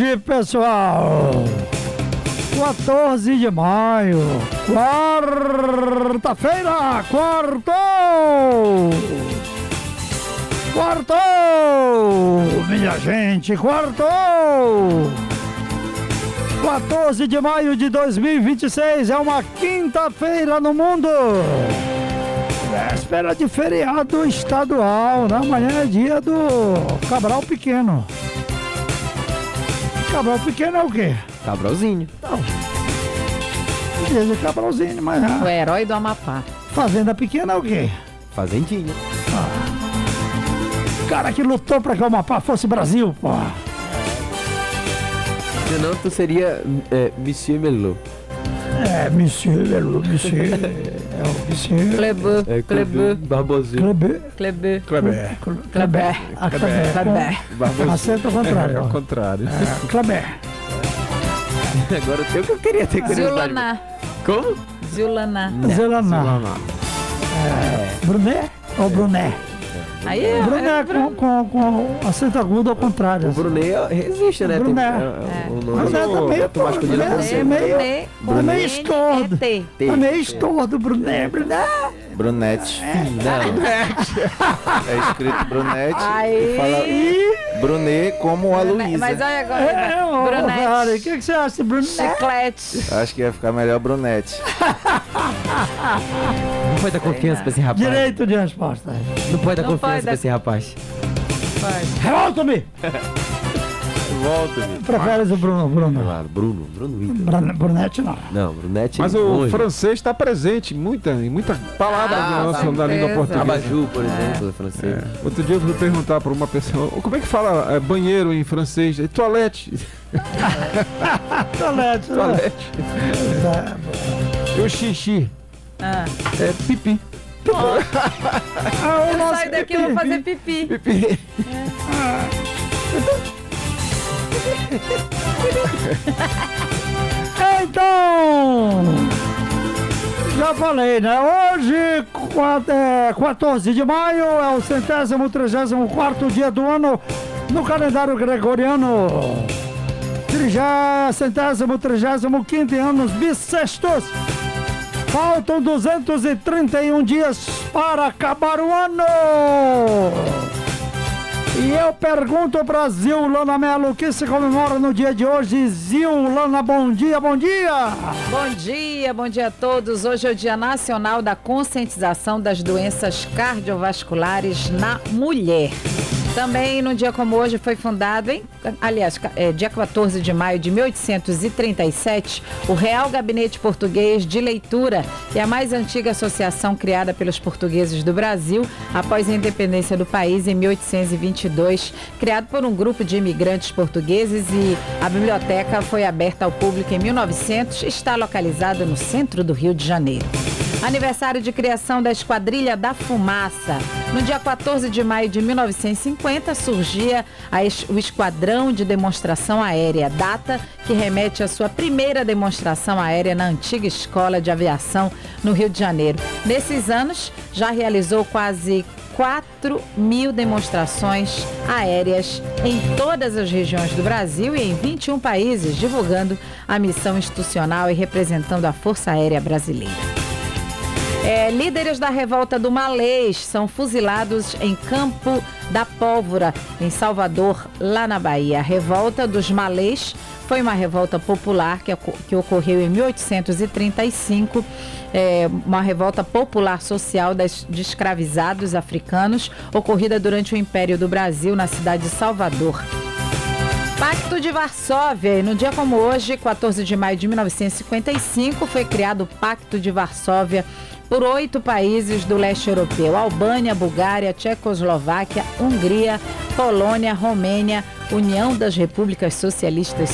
hoje, pessoal, 14 de maio, quarta-feira, quartou, minha gente, quartou. 14 de maio de 2026 é uma quinta-feira no mundo. Véspera de feriado estadual, né? Amanhã é dia do Cabral Pequeno. Cabral Pequeno é o quê? Cabralzinho. Não. Dia de Cabralzinho, mas... O herói do Amapá. Fazenda Pequena é o quê? Fazendinha. Cara que lutou pra que o Amapá fosse Brasil, pô. Senão tu seria Monsieur Melot. Monsieur, Monsieur. É o Monsieur. Kleber. Barbosinho. Kleber. Acento ao contrário. Ao contrário. Kleber. Agora tem o que eu queria ter curiosidade. Zulaná. Como? Zulaná. Zelaná. Brunet ou Brunet? Aí é. Brunet com acento agudo ao contrário. O Brunet existe, né? Brunet. O nome Brunet também é masculino é você. Brunet estordo. Brunet estordo, Brunet. Brunete. Não. É escrito Brunete Aí. e fala Brunet como a Luísa. Mas olha agora. Brunete. O que você acha, Brunet? Chiclete. Acho que ia ficar melhor Brunete. Não pode dar confiança pra esse rapaz. Direito de resposta. Não pode dar Não confiança pode pra dar- esse rapaz. Revolta-me! Volta-me. Preferes o Bruno? Claro, Bruno Ita. Brunete não. Não, Brunete. Mas o longe. francês está presente em muita palavra da língua portuguesa. Abajur, por exemplo, é francês. Outro dia eu fui perguntar para uma pessoa, como é que fala banheiro em francês? É toilette. Toilette. Toilette. E o xixi? Ah. É pipi. O Eu nosso saio daqui e vou fazer pipi. Pipi. Então, já falei, né? Hoje, 14 de maio, é o 134º dia do ano no calendário gregoriano. 135º anos bissextos. Faltam 231 dias para acabar o ano. E eu pergunto para Zilana Mello, o que se comemora no dia de hoje? Zilana, bom dia, bom dia! Bom dia a todos. Hoje é o Dia Nacional da Conscientização das Doenças Cardiovasculares na Mulher. Também, num dia como hoje, foi fundado, dia 14 de maio de 1837, o Real Gabinete Português de Leitura, que é a mais antiga associação criada pelos portugueses do Brasil após a independência do país em 1822, criado por um grupo de imigrantes portugueses, e a biblioteca foi aberta ao público em 1900, está localizada no centro do Rio de Janeiro. Aniversário de criação da Esquadrilha da Fumaça. No dia 14 de maio de 1950, surgia o Esquadrão de Demonstração Aérea, data que remete à sua primeira demonstração aérea na antiga Escola de Aviação no Rio de Janeiro. Nesses anos, já realizou quase 4.000 demonstrações aéreas em todas as regiões do Brasil e em 21 países, divulgando a missão institucional e representando a Força Aérea Brasileira. Líderes da revolta do Malês são fuzilados em Campo da Pólvora, em Salvador, lá na Bahia. A revolta dos Malês foi uma revolta popular que ocorreu em 1835, uma revolta popular social de escravizados africanos, ocorrida durante o Império do Brasil, na cidade de Salvador. Pacto de Varsóvia. E no dia como hoje, 14 de maio de 1955, foi criado o Pacto de Varsóvia por 8 países do leste europeu: Albânia, Bulgária, Tchecoslováquia, Hungria, Polônia, Romênia, União das Repúblicas Socialistas